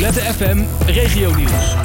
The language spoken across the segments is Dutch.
Violette FM Regionieuws.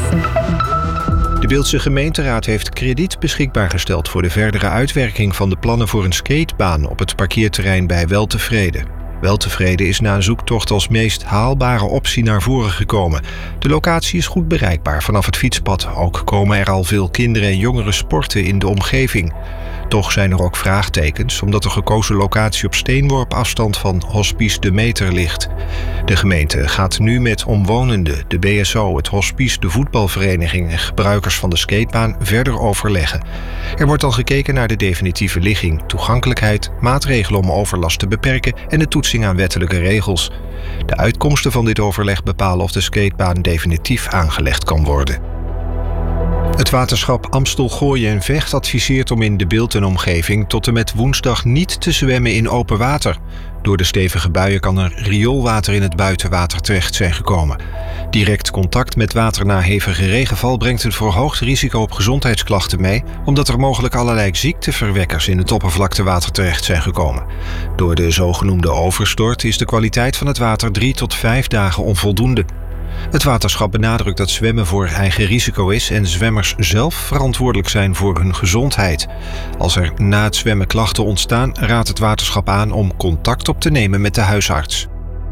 De Beeldse gemeenteraad heeft krediet beschikbaar gesteld voor de verdere uitwerking van de plannen voor een skatebaan op het parkeerterrein bij Weltevreden. Weltevreden is na een zoektocht als meest haalbare optie naar voren gekomen. De locatie is goed bereikbaar vanaf het fietspad. Ook komen er al veel kinderen en jongeren sporten in de omgeving. Toch zijn er ook vraagtekens, omdat de gekozen locatie op steenworp afstand van Hospice De Meter ligt. De gemeente gaat nu met omwonenden, de BSO, het hospice, de voetbalvereniging en gebruikers van de skatebaan verder overleggen. Er wordt al gekeken naar de definitieve ligging, toegankelijkheid, maatregelen om overlast te beperken en de toetsing aan wettelijke regels. De uitkomsten van dit overleg bepalen of de skatebaan definitief aangelegd kan worden. Het waterschap Amstel-Gooien en Vecht adviseert om in de Bilt en omgeving tot en met woensdag niet te zwemmen in open water. Door de stevige buien kan er rioolwater in het buitenwater terecht zijn gekomen. Direct contact met water na hevige regenval brengt een verhoogd risico op gezondheidsklachten mee, omdat er mogelijk allerlei ziekteverwekkers in het oppervlaktewater terecht zijn gekomen. Door de zogenoemde overstort is de kwaliteit van het water 3 tot 5 dagen onvoldoende. Het waterschap benadrukt dat zwemmen voor eigen risico is en zwemmers zelf verantwoordelijk zijn voor hun gezondheid. Als er na het zwemmen klachten ontstaan, raadt het waterschap aan om contact op te nemen met de huisarts.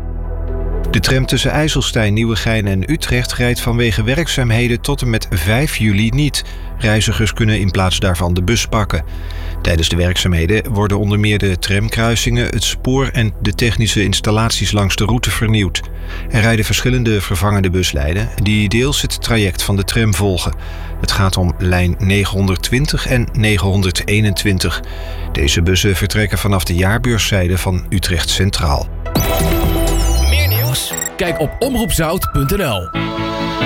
De tram tussen IJsselstein, Nieuwegein en Utrecht rijdt vanwege werkzaamheden tot en met 5 juli niet. Reizigers kunnen in plaats daarvan de bus pakken. Tijdens de werkzaamheden worden onder meer de tramkruisingen, het spoor en de technische installaties langs de route vernieuwd. Er rijden verschillende vervangende buslijnen die deels het traject van de tram volgen. Het gaat om lijn 920 en 921. Deze bussen vertrekken vanaf de jaarbeurszijde van Utrecht Centraal. Meer nieuws? Kijk op omroepzout.nl.